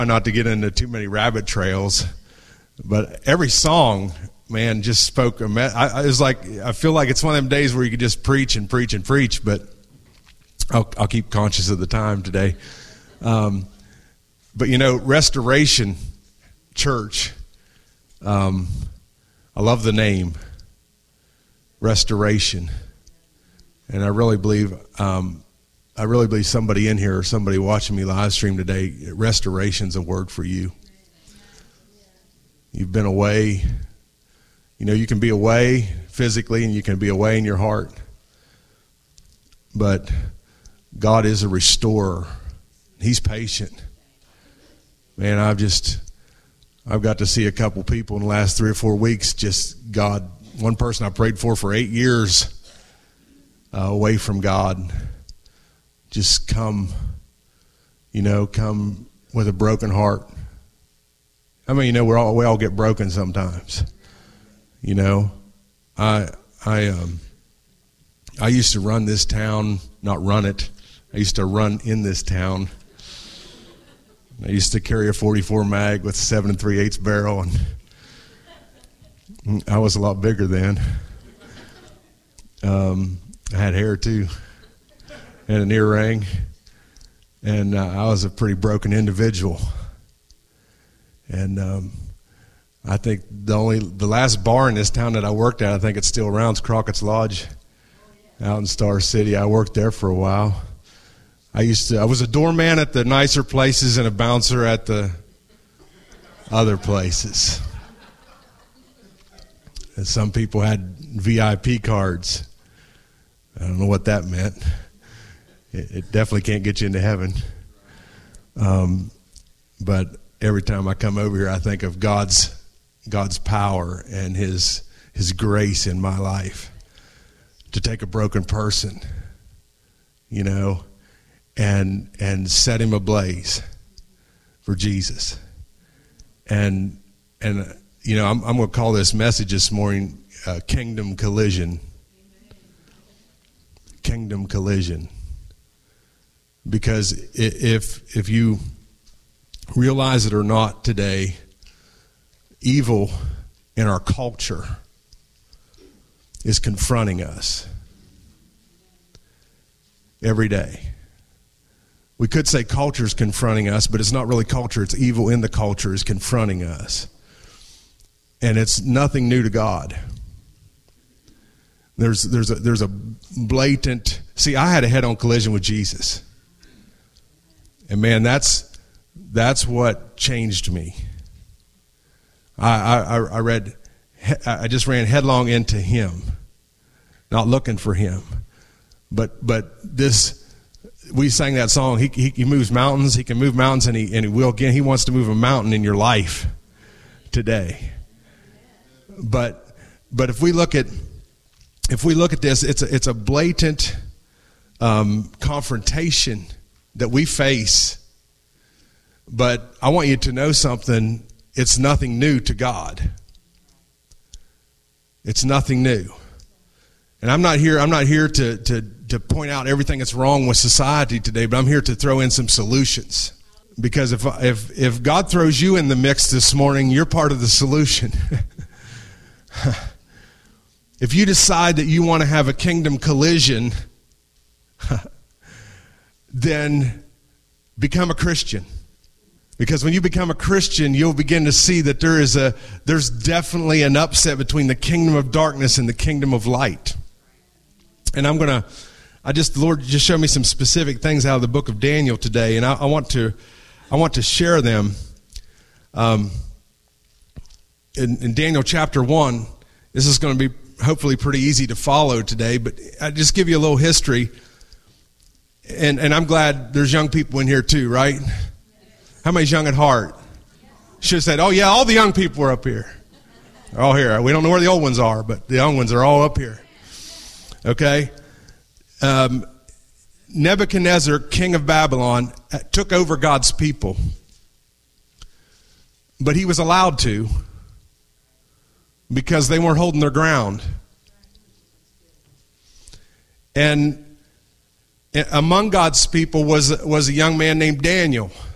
Not to get into too many rabbit trails, but every song, man, just spoke a it was like, I feel like it's one of them days where you could just preach and preach and preach, but I'll keep conscious of the time today. But you know, Restoration Church, I love the name Restoration, and I really believe somebody in here or somebody watching me live stream today, restoration's a word for you. You've been away. You know, you can be away physically and you can be away in your heart. But God is a restorer. He's patient. Man, I've got to see a couple people in the last 3 or 4 weeks, just God, one person I prayed for 8 years away from God, just come with a broken heart. I mean, you know, we all get broken sometimes. You know, I used to run this town, not run it. I used to run in this town. I used to carry a 44 mag with a 7 3/8 barrel, and I was a lot bigger then. I had hair too, and an earring, and I was a pretty broken individual. And I think the last bar in this town that I worked at, I think it's still around, it's Crockett's Lodge out in Star City. I worked there for a while. I was a doorman at the nicer places and a bouncer at the other places. And some people had VIP cards. I don't know what that meant. It definitely can't get you into heaven. But every time I come over here, I think of God's power and His grace in my life to take a broken person, you know, and set him ablaze for Jesus. And you know, I'm going to call this message this morning Kingdom Collision. Kingdom Collision. Because if you realize it or not today, evil in our culture is confronting us every day. We could say culture is confronting us, but it's not really culture. It's evil in the culture is confronting us. And it's nothing new to God. There's a blatant... See, I had a head-on collision with Jesus. And man, that's what changed me. I just ran headlong into Him, not looking for Him. But this... We sang that song, he moves mountains, He can move mountains, and he will again. He wants to move a mountain in your life today. But if we look at this, it's a blatant confrontation that we face. But I want you to know something, it's nothing new to God. It's nothing new. And I'm not here to point out everything that's wrong with society today, but I'm here to throw in some solutions. Because if God throws you in the mix this morning, you're part of the solution. If you decide that you want to have a kingdom collision, then become a Christian. Because when you become a Christian, you'll begin to see that there's definitely an upset between the kingdom of darkness and the kingdom of light. And the Lord just showed me some specific things out of the book of Daniel today, and I want to share them. In Daniel chapter 1, this is going to be hopefully pretty easy to follow today, but I just give you a little history. And I'm glad there's young people in here too, right? How many's young at heart? Should have said, oh yeah, all the young people are up here. They're all here. We don't know where the old ones are, but the young ones are all up here. Okay? Nebuchadnezzar, king of Babylon, took over God's people. But he was allowed to because they weren't holding their ground. And among God's people was a young man named Daniel.